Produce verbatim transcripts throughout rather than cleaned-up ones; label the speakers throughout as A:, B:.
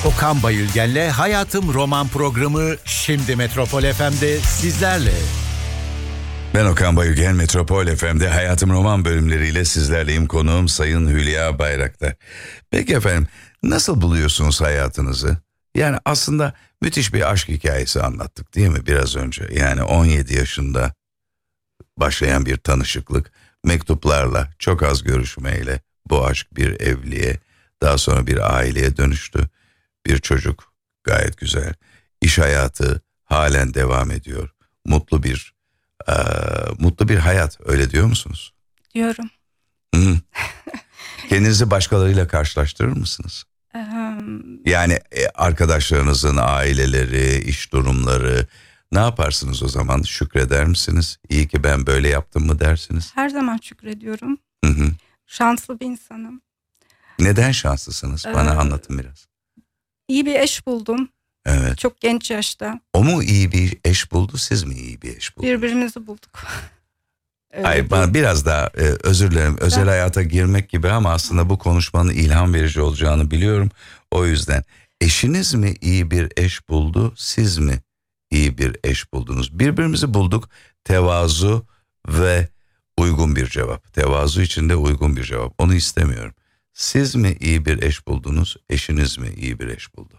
A: Okan Bayülgen'le Hayatım Roman programı şimdi Metropol F M'de sizlerle.
B: Ben Okan Bayülgen, Metropol F M'de Hayatım Roman bölümleriyle sizlerleyim. Konuğum Sayın Hülya Bayraktar. Peki efendim, nasıl buluyorsunuz hayatınızı? Yani aslında müthiş bir aşk hikayesi anlattık değil mi biraz önce? Yani on yedi yaşında başlayan bir tanışıklık, mektuplarla, çok az görüşmeyle bu aşk bir evliliğe, daha sonra bir aileye dönüştü. Bir çocuk, gayet güzel. İş hayatı halen devam ediyor. Mutlu bir e, mutlu bir hayat, öyle diyor musunuz?
C: Diyorum.
B: Hı. Kendinizi başkalarıyla karşılaştırır mısınız? Yani e, arkadaşlarınızın aileleri, iş durumları, ne yaparsınız o zaman? Şükreder misiniz? İyi ki ben böyle yaptım mı dersiniz?
C: Her zaman şükrediyorum.
B: Hı hı.
C: Şanslı bir insanım.
B: Neden şanslısınız? Bana
C: Ee,
B: anlatın biraz.
C: İyi bir eş buldum.
B: Evet.
C: Çok genç yaşta.
B: O mu iyi bir eş buldu, siz mi iyi bir eş buldunuz?
C: Birbirimizi bulduk. Öyle
B: Hayır, bana
C: değil.
B: biraz daha e, özür dilerim, özel
C: Ben-
B: hayata girmek gibi ama aslında bu konuşmanın ilham verici olacağını biliyorum. O yüzden eşiniz mi iyi bir eş buldu, siz mi iyi bir eş buldunuz? Birbirimizi bulduk, tevazu ve uygun bir cevap. Tevazu içinde uygun bir cevap, onu istemiyorum. Siz mi iyi bir eş buldunuz, eşiniz mi iyi bir eş buldu?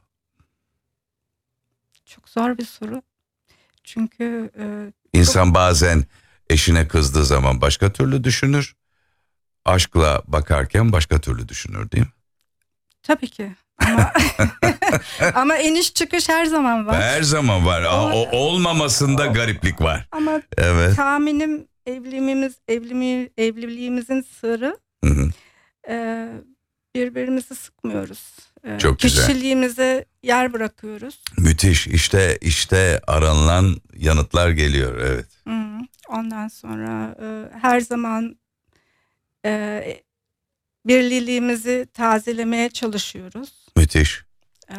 C: Çok zor bir soru. Çünkü e,
B: İnsan bazen eşine kızdığı zaman başka türlü düşünür. Aşkla bakarken başka türlü düşünür değil mi?
C: tabii ki. Ama, ama iniş çıkış her zaman var.
B: Her zaman var. Aa,
C: Ama-
B: o olmamasında gariplik var.
C: Ama
B: Evet.
C: tahminim evliliğimiz, evliliğimiz, evliliğimizin sırrı
B: Hı hı.
C: e, birbirimizi sıkmıyoruz. E,
B: Çok güzel.
C: Kişiliğimize yer bırakıyoruz.
B: Müthiş. İşte işte aranılan yanıtlar geliyor. Evet.
C: Hı. Ondan sonra e, her zaman e, birliğimizi tazelemeye çalışıyoruz.
B: Müthiş.
C: E,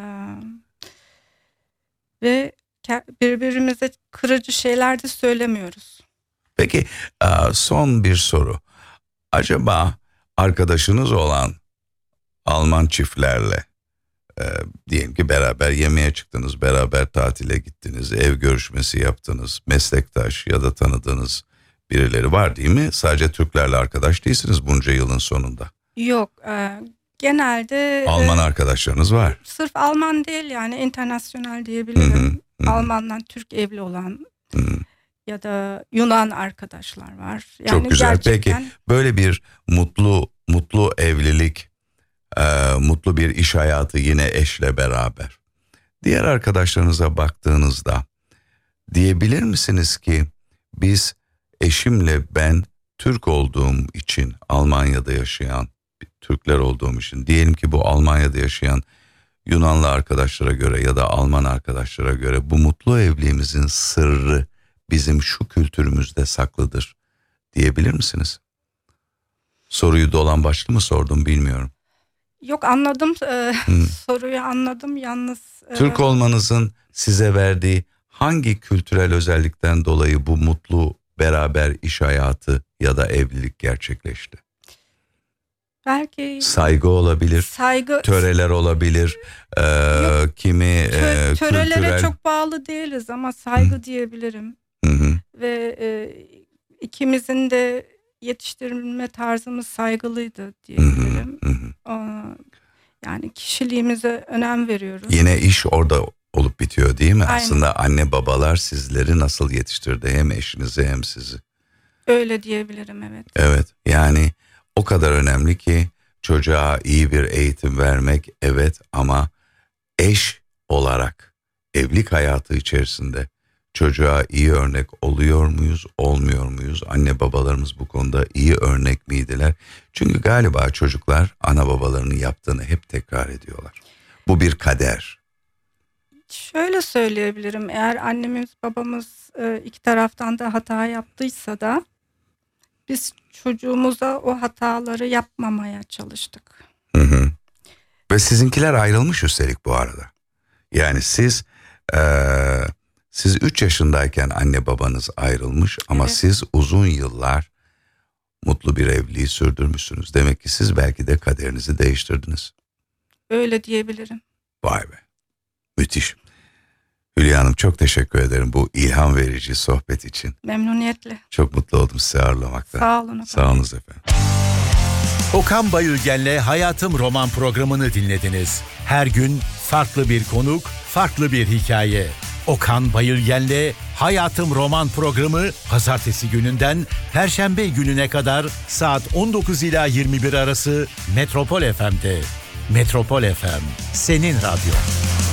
C: ve ke- birbirimize kırıcı şeyler de söylemiyoruz.
B: Peki aa, son bir soru. Acaba arkadaşınız olan Alman çiftlerle e, diyelim ki beraber yemeğe çıktınız, beraber tatile gittiniz, ev görüşmesi yaptınız, meslektaş ya da tanıdığınız birileri var değil mi? Sadece Türklerle arkadaş değilsiniz bunca yılın sonunda.
C: Yok, e, genelde
B: Alman
C: e,
B: arkadaşlarınız var.
C: sırf Alman değil, yani internasyonel
B: Hı
C: diyebilirim.
B: hı, hı.
C: Almandan Türk evli olan
B: Hı.
C: ya da Yunan arkadaşlar var. Yani
B: Çok güzel.
C: gerçekten
B: Peki böyle bir mutlu mutlu evlilik, e, mutlu bir iş hayatı yine eşle beraber. Diğer arkadaşlarınıza baktığınızda diyebilir misiniz ki biz eşimle ben Türk olduğum için Almanya'da yaşayan Türkler olduğum için diyelim ki bu Almanya'da yaşayan Yunanlı arkadaşlara göre ya da Alman arkadaşlara göre bu mutlu evliliğimizin sırrı bizim şu kültürümüzde saklıdır diyebilir misiniz? Soruyu dolan başlı mı sordum bilmiyorum.
C: yok, anladım, e,
B: Hı.
C: soruyu anladım yalnız. e,
B: Türk olmanızın size verdiği hangi kültürel özellikten dolayı bu mutlu beraber iş hayatı ya da evlilik gerçekleşti?
C: belki
B: Saygı olabilir,
C: saygı
B: töreler olabilir, e,
C: Yok,
B: kimi
C: tö-
B: e,
C: törelere
B: kültürel...
C: çok bağlı değiliz ama saygı diyebilirim.
B: Hı hı.
C: Ve e, ikimizin de yetiştirilme tarzımız saygılıydı diyebilirim.
B: Hı hı.
C: Aa, yani kişiliğimize önem veriyoruz.
B: Yine iş orada olup bitiyor değil mi?
C: Aynen.
B: Aslında anne babalar sizleri nasıl yetiştirdi, hem eşinizi hem sizi.
C: Öyle diyebilirim, evet.
B: Evet, yani o kadar önemli ki çocuğa iyi bir eğitim vermek, evet, ama eş olarak evlilik hayatı içerisinde çocuğa iyi örnek oluyor muyuz, olmuyor muyuz? Anne babalarımız bu konuda iyi örnek miydiler? Çünkü galiba çocuklar ana babalarının yaptığını hep tekrar ediyorlar. Bu bir kader.
C: Şöyle söyleyebilirim, eğer annemiz babamız e, iki taraftan da hata yaptıysa da biz çocuğumuza o hataları yapmamaya çalıştık.
B: Hı hı. Ve sizinkiler ayrılmış üstelik bu arada. Yani siz eee, siz üç yaşındayken anne babanız ayrılmış ama
C: Evet.
B: siz uzun yıllar mutlu bir evliliği sürdürmüşsünüz. Demek ki siz belki de kaderinizi değiştirdiniz.
C: Öyle diyebilirim.
B: Vay be. Müthiş. Hülya Hanım çok teşekkür ederim bu ilham verici sohbet için.
C: Memnuniyetle.
B: Çok mutlu oldum sizi ağırlamakta.
C: Sağ olun efendim.
B: Sağ olunuz efendim.
A: Okan Bayülgen'le Hayatım Roman programını dinlediniz. Her gün farklı bir konuk, farklı bir hikaye. Okan Bayülgen'le Hayatım Roman programı pazartesi gününden perşembe gününe kadar saat on dokuz ila yirmi bir arası Metropol F M'de. Metropol F M, senin radyo.